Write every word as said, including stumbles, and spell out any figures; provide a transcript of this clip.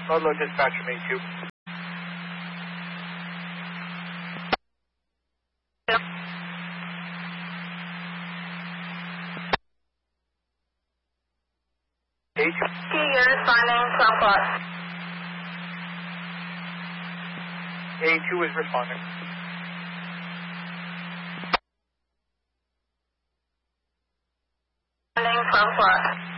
Ludlow dispatch from A two. A two. You're responding, twelve o'clock. A two is responding. Responding, twelve o'clock.